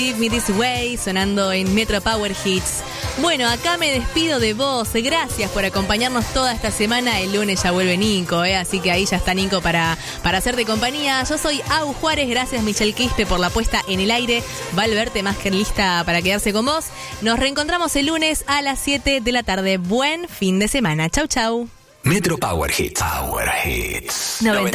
Give Me This Way, sonando en Metro Power Hits. Bueno, acá me despido de vos. Gracias por acompañarnos toda esta semana. El lunes ya vuelve Nico, así que ahí ya está Nico para hacerte compañía. Yo soy Au Juárez. Gracias, Michelle Quispe, por la puesta en el aire. Valverte más que lista para quedarse con vos. Nos reencontramos el lunes a las 7 de la tarde. Buen fin de semana. Chau, chau. Metro Power Hits. Power Hits. 90.